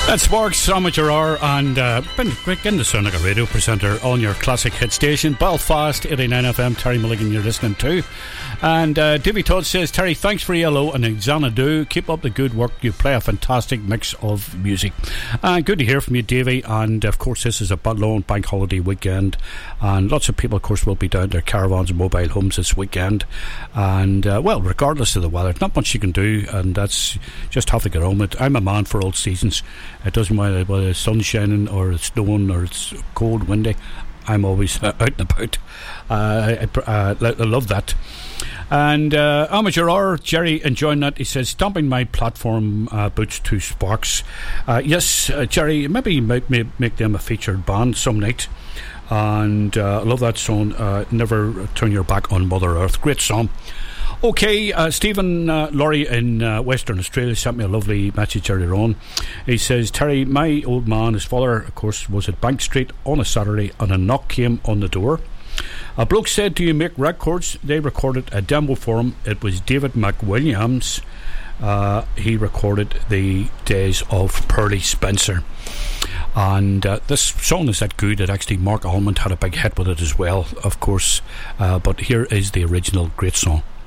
That's Sparks, Amateur Hour, and been getting to sound like a radio presenter on your classic hit station, Belfast 89 FM. Terry Mulligan, you're listening to. And Davy Todd says, Terry, thanks for Yellow and Xanadu. Keep up the good work. You play a fantastic mix of music. Good to hear from you, Davy. And of course, this is a long bank holiday weekend, and lots of people, of course, will be down their caravans and mobile homes this weekend. And well, regardless of the weather, not much you can do, and that's just have to get on with it. I'm a man for all seasons. It doesn't matter whether it's sun shining or it's snowing or it's cold, windy. I'm always out and about. I love that. And Amateur Hour, Jerry enjoying that. He says, stomping my platform boots to Sparks. Yes, Jerry, maybe you might make them a featured band some night. And I love that song, Never Turn Your Back on Mother Earth. Great song. Okay, Stephen Laurie in Western Australia sent me a lovely message earlier on. He says, Terry, my old man, his father, of course, was at Bank Street on a Saturday, and a knock came on the door. A bloke said, do you make records? They recorded a demo for him. It was David McWilliams. He recorded the days of Pearly Spencer. And this song is that good that actually Mark Almond had a big hit with it as well, of course. But here is the original great song.